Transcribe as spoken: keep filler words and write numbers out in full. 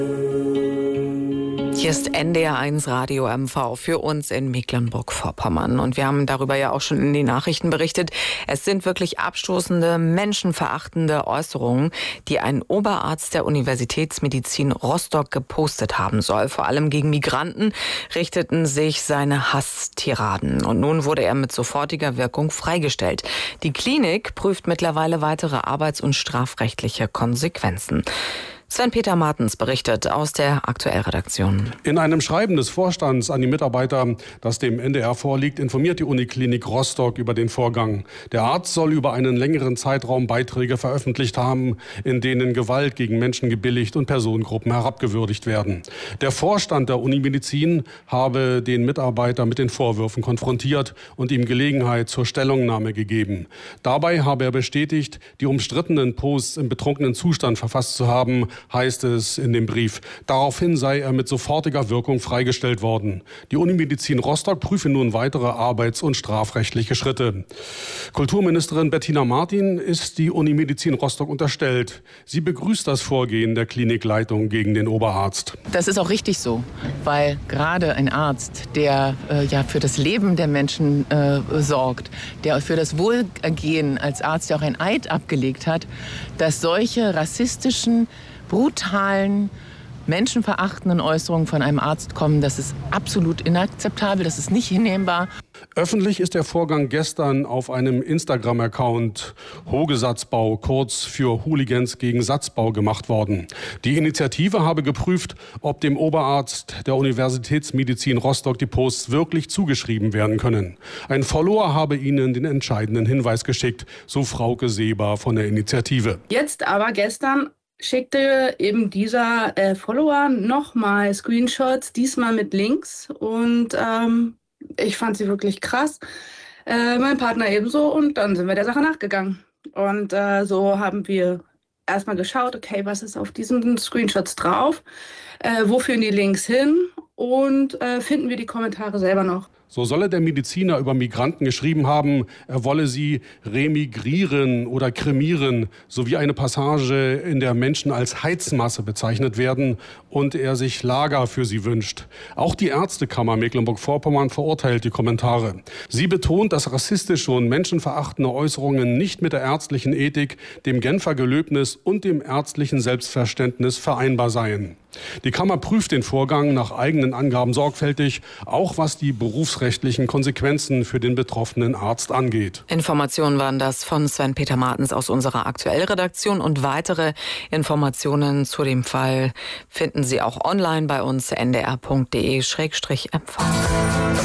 Hier ist N D R eins Radio M V für uns in Mecklenburg-Vorpommern. Und wir haben darüber ja auch schon in den Nachrichten berichtet. Es sind wirklich abstoßende, menschenverachtende Äußerungen, die ein Oberarzt der Universitätsmedizin Rostock gepostet haben soll. Vor allem gegen Migranten richteten sich seine Hasstiraden. Und nun wurde er mit sofortiger Wirkung freigestellt. Die Klinik prüft mittlerweile weitere arbeits- und strafrechtliche Konsequenzen. Sven-Peter Martens berichtet aus der Aktuellredaktion. In einem Schreiben des Vorstands an die Mitarbeiter, das dem N D R vorliegt, informiert die Uniklinik Rostock über den Vorgang. Der Arzt soll über einen längeren Zeitraum Beiträge veröffentlicht haben, in denen Gewalt gegen Menschen gebilligt und Personengruppen herabgewürdigt werden. Der Vorstand der Unimedizin habe den Mitarbeiter mit den Vorwürfen konfrontiert und ihm Gelegenheit zur Stellungnahme gegeben. Dabei habe er bestätigt, die umstrittenen Posts im betrunkenen Zustand verfasst zu haben, heißt es in dem Brief. Daraufhin sei er mit sofortiger Wirkung freigestellt worden. Die Unimedizin Rostock prüfe nun weitere arbeits- und strafrechtliche Schritte. Kulturministerin Bettina Martin ist die Unimedizin Rostock unterstellt. Sie begrüßt das Vorgehen der Klinikleitung gegen den Oberarzt. Das ist auch richtig so, weil gerade ein Arzt, der äh, ja für das Leben der Menschen äh, sorgt, der für das Wohlergehen als Arzt, der auch ein Eid abgelegt hat, dass solche rassistischen, brutalen, menschenverachtenden Äußerungen von einem Arzt kommen, das ist absolut inakzeptabel, das ist nicht hinnehmbar. Öffentlich ist der Vorgang gestern auf einem Instagram-Account Hogesatzbau, kurz für Hooligans gegen Satzbau, gemacht worden. Die Initiative habe geprüft, ob dem Oberarzt der Universitätsmedizin Rostock die Posts wirklich zugeschrieben werden können. Ein Follower habe ihnen den entscheidenden Hinweis geschickt, so Frauke Seeber von der Initiative. Jetzt aber gestern schickte eben dieser äh, Follower nochmal Screenshots, diesmal mit Links, und ähm, ich fand sie wirklich krass. Äh, mein Partner ebenso, und dann sind wir der Sache nachgegangen. Und äh, so haben wir erstmal geschaut, okay, was ist auf diesen Screenshots drauf, äh, wo führen die Links hin, und äh, finden wir die Kommentare selber noch. So solle der Mediziner über Migranten geschrieben haben, er wolle sie remigrieren oder kremieren, sowie eine Passage, in der Menschen als Heizmasse bezeichnet werden und er sich Lager für sie wünscht. Auch die Ärztekammer Mecklenburg-Vorpommern verurteilt die Kommentare. Sie betont, dass rassistische und menschenverachtende Äußerungen nicht mit der ärztlichen Ethik, dem Genfer Gelöbnis und dem ärztlichen Selbstverständnis vereinbar seien. Die Kammer prüft den Vorgang nach eigenen Angaben sorgfältig, auch was die berufsrechtlichen Konsequenzen für den betroffenen Arzt angeht. Informationen waren das von Sven-Peter Martens aus unserer Aktuellredaktion, und weitere Informationen zu dem Fall finden Sie auch online bei uns n d r punkt d e slash m v.